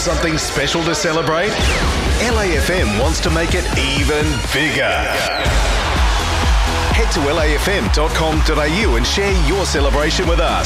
something special to celebrate? LAFM wants to make it even bigger. Head to lafm.com.au and share your celebration with us.